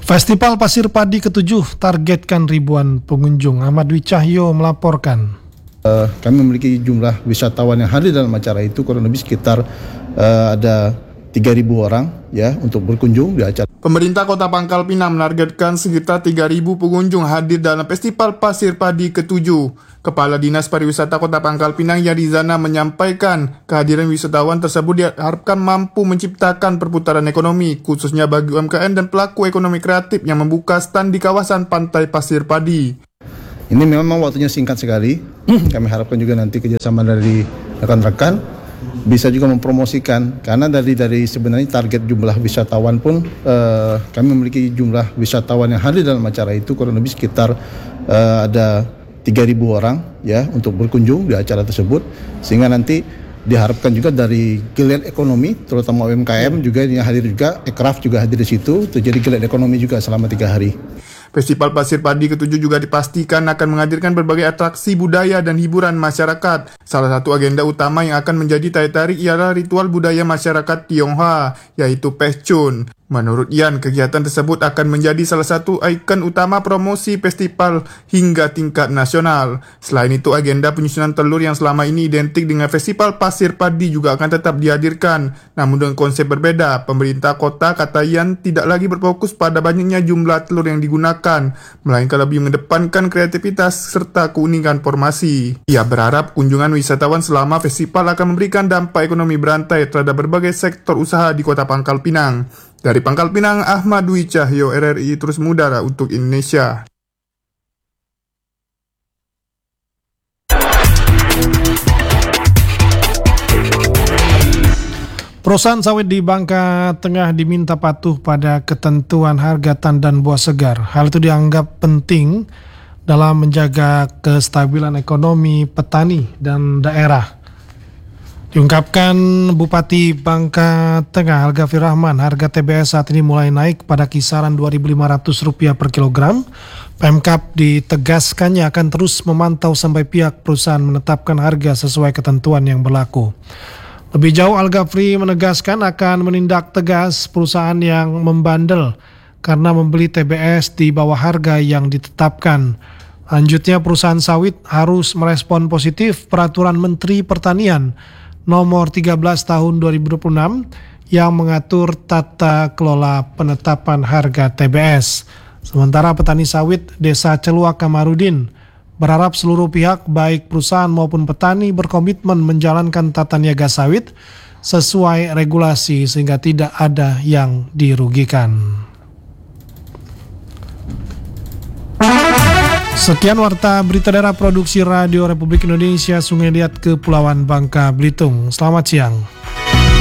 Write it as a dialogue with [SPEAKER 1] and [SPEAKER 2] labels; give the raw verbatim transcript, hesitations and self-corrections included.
[SPEAKER 1] Festival Pasir Padi ketujuh targetkan ribuan pengunjung. Ahmad Dwi Cahyo melaporkan.
[SPEAKER 2] Uh, kami memiliki jumlah wisatawan yang hadir dalam acara itu kurang lebih sekitar uh, ada tiga ribu orang ya untuk berkunjung di acara.
[SPEAKER 3] Pemerintah Kota Pangkal Pinang menargetkan sekitar tiga ribu pengunjung hadir dalam Festival Pasir Padi ketujuh. Kepala Dinas Pariwisata Kota Pangkal Pinang Yarizana menyampaikan kehadiran wisatawan tersebut diharapkan mampu menciptakan perputaran ekonomi khususnya bagi U M K M dan pelaku ekonomi kreatif yang membuka stand di kawasan Pantai Pasir Padi.
[SPEAKER 2] Ini memang waktunya singkat sekali. Kami harapkan juga nanti kerjasama dari rekan-rekan bisa juga mempromosikan karena dari dari sebenarnya target jumlah wisatawan pun uh, kami memiliki jumlah wisatawan yang hadir dalam acara itu kurang lebih sekitar uh, ada tiga ribu orang ya untuk berkunjung di acara tersebut, sehingga nanti diharapkan juga dari geliat ekonomi terutama U M K M juga yang hadir, juga Ekraf juga hadir di situ, terjadi geliat ekonomi juga selama tiga hari.
[SPEAKER 3] Festival Pasir Padi ketujuh juga dipastikan akan menghadirkan berbagai atraksi budaya dan hiburan masyarakat. Salah satu agenda utama yang akan menjadi daya tarik ialah ritual budaya masyarakat Tionghoa, yaitu Pechun. Menurut Yan, kegiatan tersebut akan menjadi salah satu ikon utama promosi festival hingga tingkat nasional. Selain itu, agenda penyusunan telur yang selama ini identik dengan Festival Pasir Padi juga akan tetap dihadirkan. Namun dengan konsep berbeda, pemerintah kota, kata Yan, tidak lagi berfokus pada banyaknya jumlah telur yang digunakan, melainkan lebih mengedepankan kreativitas serta keunikan formasi. Ia berharap kunjungan wisatawan selama festival akan memberikan dampak ekonomi berantai terhadap berbagai sektor usaha di Kota Pangkal Pinang. Dari Pangkal Pinang, Ahmad Dwi Cahyo, R R I terus mengudara untuk Indonesia.
[SPEAKER 1] Perusahaan sawit di Bangka Tengah diminta patuh pada ketentuan harga tandan buah segar. Hal itu dianggap penting dalam menjaga kestabilan ekonomi petani dan daerah. Diungkapkan Bupati Bangka Tengah Al-Ghafir Rahman, harga T B S saat ini mulai naik pada kisaran dua ribu lima ratus rupiah per kilogram. Pemkab ditegaskannya akan terus memantau sampai pihak perusahaan menetapkan harga sesuai ketentuan yang berlaku. Lebih jauh, Al-Ghafri menegaskan akan menindak tegas perusahaan yang membandel karena membeli T B S di bawah harga yang ditetapkan. Lanjutnya, perusahaan sawit harus merespon positif peraturan Menteri Pertanian nomor tiga belas tahun dua ribu dua puluh enam yang mengatur tata kelola penetapan harga T B S. Sementara petani sawit Desa Celuak Kamarudin berharap seluruh pihak baik perusahaan maupun petani berkomitmen menjalankan tata niaga sawit sesuai regulasi sehingga tidak ada yang dirugikan. Sekian warta berita daerah produksi Radio Republik Indonesia Sungai Liat Kepulauan Bangka Belitung. Selamat siang.